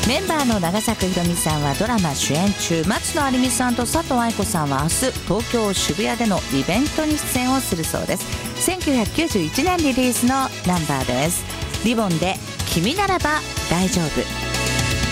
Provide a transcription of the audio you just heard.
メンバーの長作ひろみさんはドラマ主演中、松野明美さんと佐藤愛子さんは明日東京渋谷でのイベントに出演をするそうです。1991年リリースのナンバーです。リボンで君ならば大丈夫。